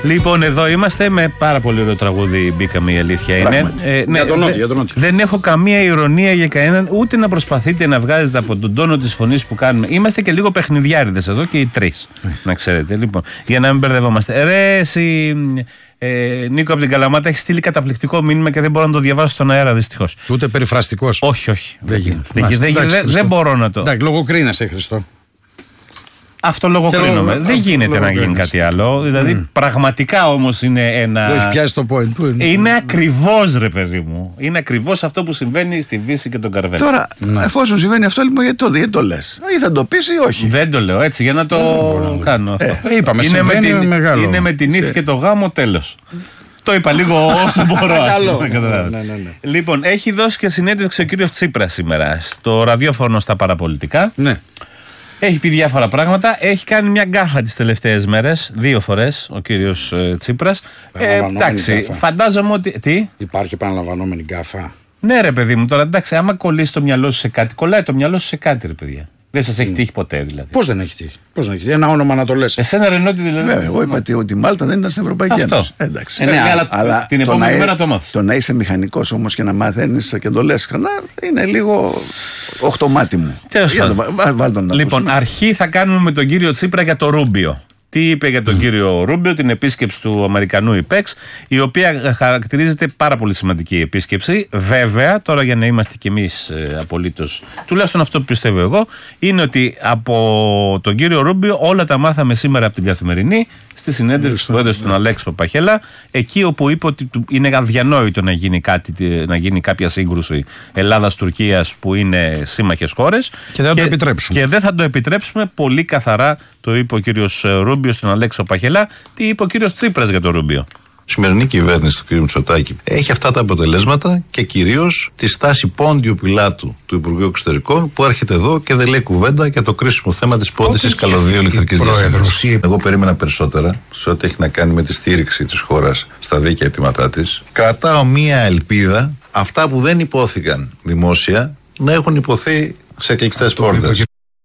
Λοιπόν, εδώ είμαστε με πάρα πολύ ωραίο τραγούδι. Μπήκαμε, η αλήθεια είναι. Για τον Νότιο. Δεν έχω καμία ηρωνία για κανέναν, ούτε να προσπαθείτε να βγάζετε από τον τόνο της φωνής που κάνουμε. Είμαστε και λίγο παιχνιδιάριδες εδώ και οι τρεις. Να ξέρετε. Λοιπόν, για να μην μπερδευόμαστε. Ρε, εσύ. Νίκο από την Καλαμάτα έχει στείλει καταπληκτικό μήνυμα και δεν μπορώ να το διαβάσω στον αέρα, δυστυχώς. Ούτε περιφραστικός. Όχι. Δεν γίνεται. Δεν μπορώ να το. Εντάξει, λογοκρίνεσαι, Χριστό. Αυτό λογοκρίνομαι. Δεν γίνεται να γίνει κάτι άλλο. Δηλαδή, πραγματικά όμως είναι ένα. Το έχει πιάσει το point. Είναι ακριβώς, ρε παιδί μου. Είναι ακριβώς αυτό που συμβαίνει στη Βύση και τον Καρβέλα. Τώρα, εφόσον συμβαίνει αυτό, λοιπόν, γιατί το λες? Ή θα το πεις ή όχι? Δεν το λέω έτσι για να το κάνω αυτό. Είπαμε, είναι με την ύφη και το γάμο, τέλος. Το είπα λίγο όσο μπορώ. Λοιπόν, έχει δώσει και συνέντευξη ο κύριος Τσίπρας σήμερα στο ραδιόφωνο στα παραπολιτικά. Ναι. Έχει πει διάφορα πράγματα. Έχει κάνει μια γκάφα τις τελευταίες μέρες. 2 φορές ο κύριος Τσίπρας. Εντάξει, φαντάζομαι ότι. Τι? Υπάρχει επαναλαμβανόμενη γκάφα. Ναι, ρε παιδί μου, τώρα εντάξει, άμα κολλήσει το μυαλό σου σε κάτι, κολλάει το μυαλό σου σε κάτι, ρε παιδιά. Δεν σας έχει τύχει ποτέ δηλαδή? Πώς δεν έχει τύχει? Ένα όνομα να το λες. Εσένα Ρενότη δηλαδή? Βέβαια, εγώ είπα ότι η Μάλτα δεν ήταν στην Ευρωπαϊκή Ένωση. Εντάξει. Αλλά την επόμενη μέρα το μάθεις. Το να είσαι μηχανικός όμως και να μαθαίνεις και το λες ξανά είναι λίγο οχτωμάτι μου. Λοιπόν, αρχή θα κάνουμε με τον κύριο Τσίπρα για το Ρούμπιο. Τι είπε για τον κύριο Ρούμπιο, την επίσκεψη του Αμερικανού ΙΠΕΞ, η οποία χαρακτηρίζεται πάρα πολύ σημαντική επίσκεψη. Βέβαια, τώρα για να είμαστε κι εμείς απολύτως, τουλάχιστον αυτό που πιστεύω εγώ, είναι ότι από τον κύριο Ρούμπιο όλα τα μάθαμε σήμερα από την Καθημερινή, στη συνέντευξη που έδωσε τον Αλέξη Παπαχέλα, εκεί όπου είπε ότι είναι αδιανόητο να γίνει κάποια σύγκρουση Ελλάδας-Τουρκίας που είναι σύμμαχες χώρες. Και δεν θα το επιτρέψουμε. Και δεν θα το επιτρέψουμε, πολύ καθαρά το είπε ο κύριος Ρούμπιο στον Αλέξη Παπαχέλα. Τι είπε ο κύριος Τσίπρας για τον Ρούμπιο? Η σημερινή κυβέρνηση του κ. Μητσοτάκη έχει αυτά τα αποτελέσματα και κυρίως τη στάση Πόντιου Πιλάτου του Υπουργείου Εξωτερικών, που έρχεται εδώ και δεν λέει κουβέντα για το κρίσιμο θέμα της πώλησης καλωδίου ηλεκτρικής διασύνδεσης. Εγώ περίμενα περισσότερα σε ό,τι έχει να κάνει με τη στήριξη της χώρας στα δίκαια αιτήματά της. Κρατάω μία ελπίδα αυτά που δεν υπόθηκαν δημόσια να έχουν υποθεί σε κλειστές πόρτες.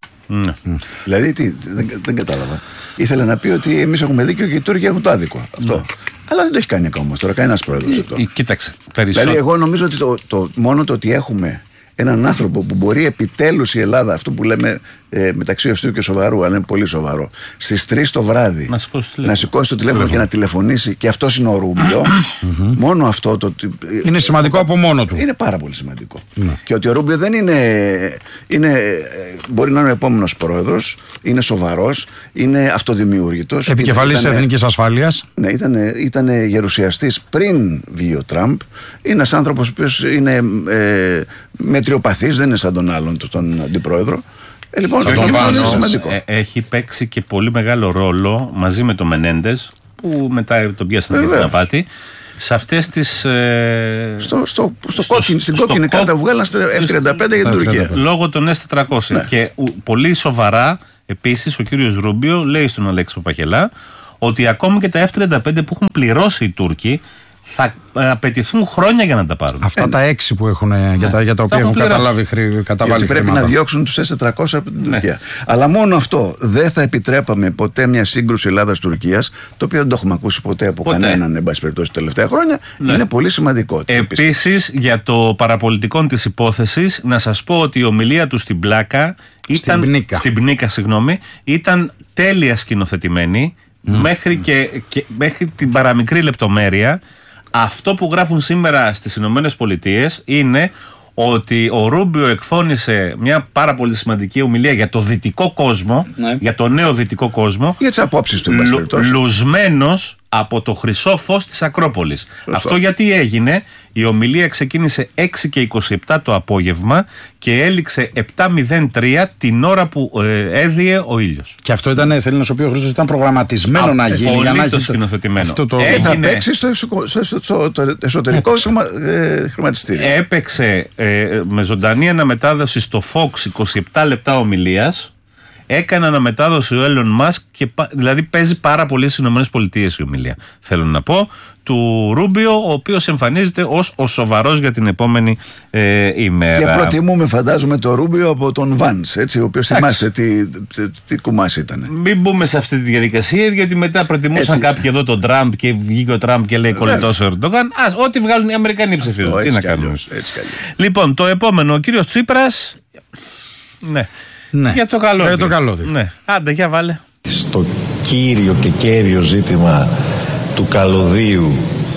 Δηλαδή, δεν κατάλαβα. Ήθελε να πει ότι εμείς έχουμε δίκιο και οι Τούρκοι έχουν το άδικο. Αυτό. Αλλά δεν το έχει κάνει ακόμα τώρα κανένας πρόεδρος αυτό. Κοίταξε. Περισσότερο. Δηλαδή, εγώ νομίζω ότι μόνο το ότι έχουμε έναν άνθρωπο που μπορεί επιτέλους η Ελλάδα, αυτό που λέμε μεταξύ αστείου και σοβαρού, αλλά είναι πολύ σοβαρό, στις 3 το βράδυ να σηκώσει το τηλέφωνο και να τηλεφωνήσει, και αυτός είναι ο Ρούμπιο. Μόνο αυτό είναι σημαντικό από μόνο του. Είναι πάρα πολύ σημαντικό. Και ότι ο Ρούμπιο δεν μπορεί να είναι ο επόμενος πρόεδρος, είναι σοβαρός, είναι αυτοδημιούργητος. Επικεφαλής Εθνικής Ασφάλειας. Ναι, ήταν γερουσιαστής πριν βγει ο Τραμπ. Είναι ένας άνθρωπος ο οποίος είναι μετριοπαθής, δεν είναι σαν τον άλλον, τον αντιπρόεδρο. Λοιπόν, έχει παίξει και πολύ μεγάλο ρόλο μαζί με τον Μενέντες, που μετά τον πιάσανε για την απάτη, σε αυτές τις. Στην κόκκινη κάρτα που βγάλαν F-35 για την Τουρκία. Λόγω των S-400. Ναι. Και πολύ σοβαρά επίσης ο κύριος Ρούμπιο λέει στον Αλέξη Παπαχέλα ότι ακόμη και τα F-35 που έχουν πληρώσει οι Τούρκοι θα απαιτηθούν χρόνια για να τα πάρουν. Αυτά τα 6 που έχουν, για τα οποία έχουν καταβάλει χρήματα. Πρέπει να διώξουν τους S-400 από την Τουρκία. Αλλά μόνο αυτό. Δεν θα επιτρέπαμε ποτέ μια σύγκρουση Ελλάδας-Τουρκίας, το οποίο δεν το έχουμε ακούσει ποτέ από κανέναν, εν πάση περιπτώσει, τα τελευταία χρόνια. Είναι πολύ σημαντικό. Επίσης, για το παραπολιτικό της υπόθεσης, να σας πω ότι η ομιλία του στην Πλάκα στην Πνίκα, ήταν τέλεια σκηνοθετημένη μέχρι την παραμικρή λεπτομέρεια. Αυτό που γράφουν σήμερα στις Ηνωμένες Πολιτείες είναι ότι ο Ρούμπιο εκφώνησε μια πάρα πολύ σημαντική ομιλία για το δυτικό κόσμο, για το νέο δυτικό κόσμο, για τις απόψεις του, λουσμένος από το χρυσό φως της Ακρόπολης. Αυτό γιατί έγινε? Η ομιλία ξεκίνησε 6 και 27 το απόγευμα και έληξε 7:03 την ώρα που έδιε ο ήλιος. Και αυτό ήταν, θέλει να σου πει ο Χρήστος, ήταν προγραμματισμένο να γίνει, για να έχει σκηνοθετημένο. Θα παίξει στο εσωτερικό χρηματιστήριο. Έπαιξε με ζωντανή αναμετάδοση στο Fox 27 λεπτά ομιλίας. Έκανε αναμετάδοση ο Elon Musk και δηλαδή παίζει πάρα πολύ στις ΗΠΑ η ομιλία. Θέλω να πω, του Ρούμπιο, ο οποίος εμφανίζεται ως ο σοβαρός για την επόμενη ημέρα. Και προτιμούμε, φαντάζομαι, το Ρούμπιο από τον Βάνς, έτσι, ο οποίος θυμάστε τι κουμάς ήταν. Μην μπούμε σε αυτή τη διαδικασία, γιατί μετά προτιμούσαν κάποιοι εδώ τον Τραμπ και βγήκε ο Τραμπ και λέει κολλητός ο Ερντογάν. Ό,τι βγάλουν οι Αμερικανοί ψηφίζουν. Τι να κάνουμε. Λοιπόν, το επόμενο, ο κύριος Τσίπρας. Ναι. Για το καλώδιο. Ναι. Άντε, για βάλε. Στο κύριο και κέριο ζήτημα του καλωδίου,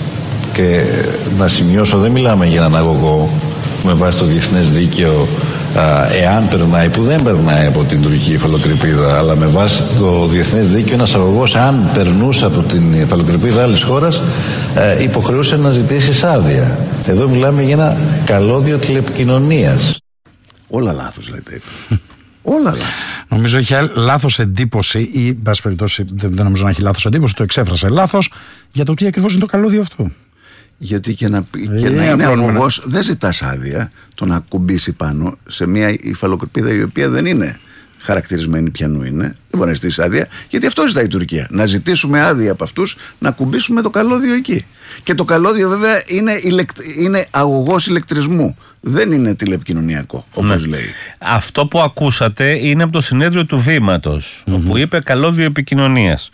και να σημειώσω, δεν μιλάμε για έναν αγωγό με βάση το διεθνές δίκαιο, εάν περνάει, που δεν περνάει από την τουρκική υφαλοκρηπίδα, αλλά με βάση το διεθνές δίκαιο ένας αγωγός, αν περνούσε από την υφαλοκρηπίδα άλλης χώρας, υποχρεούσε να ζητήσει άδεια. Εδώ μιλάμε για ένα καλώδιο τηλεπικοινωνίας. Όλα λάθος, λέτε. Όλα λάθος. Νομίζω έχει λάθος εντύπωση, ή εν πάση περιπτώσει δεν νομίζω να έχει λάθος εντύπωση, το εξέφρασε λάθος για το τι ακριβώς είναι το καλώδιο αυτό. Γιατί και να είναι αγωγός δεν ζητάς άδεια το να κουμπίσει πάνω σε μια υφαλοκρηπίδα η οποία δεν είναι χαρακτηρισμένη πιανού είναι. Δεν μπορεί να ζητήσει άδεια, γιατί αυτό ζητάει η Τουρκία. Να ζητήσουμε άδεια από αυτούς να κουμπίσουμε το καλώδιο εκεί. Και το καλώδιο βέβαια είναι αγωγός ηλεκτρισμού. Δεν είναι τηλεπικοινωνιακό, όπως λέει. Αυτό που ακούσατε είναι από το συνέδριο του Βήματος, όπου είπε καλώδιο επικοινωνίας.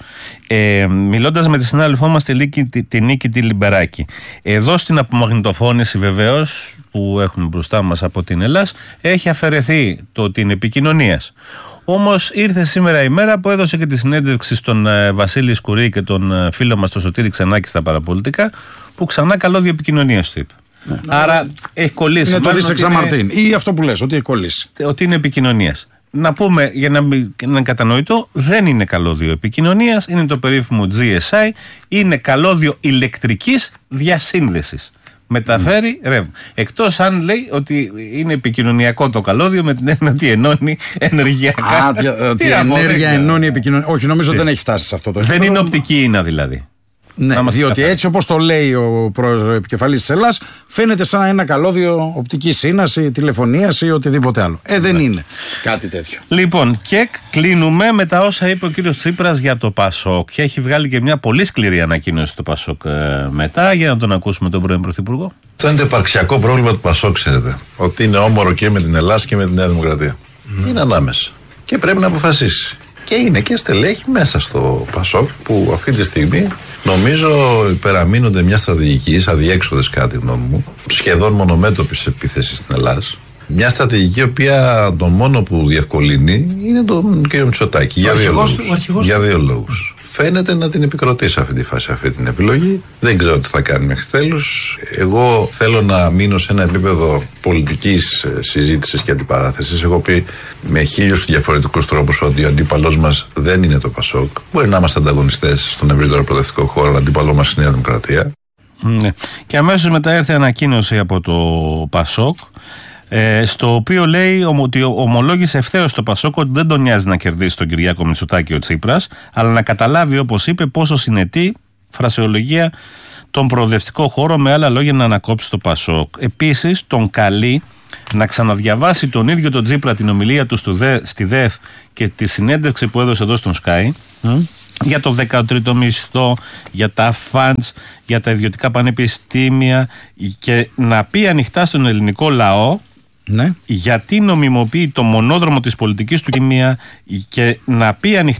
Μιλώντας με τη συνάδελφό μας τη Νίκη τη Λιμπεράκη. Εδώ στην απομαγνητοφώνηση βεβαίως που έχουμε μπροστά μας από την Ελλάς έχει αφαιρεθεί το ότι είναι επικοινωνίας. Όμως ήρθε σήμερα η μέρα που έδωσε και τη συνέντευξη στον Βασίλη Σκουρί και τον φίλο μας τον Σωτήρη Ξενάκη στα παραπολιτικά, που ξανά καλώδιο επικοινωνίας του είπε. Ναι. Άρα έχει κολλήσει. Είναι το Δίσεξα Μαρτίν ή αυτό που λες, ότι έχει κολλήσει. Ότι είναι επικοινωνίας. Να πούμε, για να είναι κατανοητό, δεν είναι καλώδιο επικοινωνίας, είναι το περίφημο GSI, είναι καλώδιο ηλεκτρικής διασύνδεσης. Μεταφέρει ρεύμα. Εκτός αν λέει ότι είναι επικοινωνιακό το καλώδιο με την έννοια ότι ενώνει ενεργειακά. Ότι η ενέργεια ενώνει επικοινωνία. Όχι, νομίζω δεν έχει φτάσει σε αυτό το επίπεδο. Δεν είναι οπτική ίνα δηλαδή. Ναι, διότι έτσι όπως το λέει ο επικεφαλής της Ελλάς, φαίνεται σαν ένα καλώδιο οπτικής ίνας ή τηλεφωνίας ή οτιδήποτε άλλο. Δεν είναι κάτι τέτοιο. Λοιπόν, και κλείνουμε με τα όσα είπε ο κύριος Τσίπρας για το Πασόκ. Και έχει βγάλει και μια πολύ σκληρή ανακοίνωση το Πασόκ μετά. Για να τον ακούσουμε τον πρώην Πρωθυπουργό. Αυτό είναι το υπαρξιακό πρόβλημα του Πασόκ, ξέρετε. Ότι είναι όμορο και με την Ελλάδα και με τη Νέα Δημοκρατία. Είναι ανάμεσα. Και πρέπει να αποφασίσει. Και είναι και στελέχη μέσα στο Πασόκ που αυτή τη στιγμή νομίζω υπεραμείνονται μια στρατηγική αδιέξοδες, κατά τη γνώμη μου, σχεδόν μονομέτωπης επίθεσης στην Ελλάδα. Μια στρατηγική η οποία το μόνο που διευκολύνει είναι τον κ. Μητσοτάκη. Για δύο λόγους. Φαίνεται να την επικροτεί σε αυτή τη φάση αυτή την επιλογή. Δεν ξέρω τι θα κάνει μέχρι τέλους. Εγώ θέλω να μείνω σε ένα επίπεδο πολιτικής συζήτησης και αντιπαράθεσης. Έχω πει με 1000 διαφορετικούς τρόπους ότι ο αντίπαλός μας δεν είναι το Πασόκ. Μπορεί να είμαστε ανταγωνιστές στον ευρύτερο προοδευτικό χώρο, αλλά αντίπαλό μας είναι η Νέα Δημοκρατία. Ναι. Και αμέσως μετά ήρθε ανακοίνωση από το Πασόκ, στο οποίο λέει ότι ομολόγησε ευθέως το Πασόκ ότι δεν τον νοιάζει να κερδίσει τον Κυριάκο Μητσοτάκη ο Τσίπρας, αλλά να καταλάβει, όπως είπε, πόσο συνετή φρασεολογία τον προοδευτικό χώρο, με άλλα λόγια να ανακόψει το Πασόκ. Επίσης τον καλεί να ξαναδιαβάσει τον ίδιο τον Τσίπρα την ομιλία του στη ΔΕΦ και τη συνέντευξη που έδωσε εδώ στον Sky για το 13ο μισθό, για τα funds, για τα ιδιωτικά πανεπιστήμια, και να πει ανοιχτά στον ελληνικό λαό γιατί νομιμοποιεί το μονόδρομο της πολιτικής του κοινία, και να πει ανοιχτά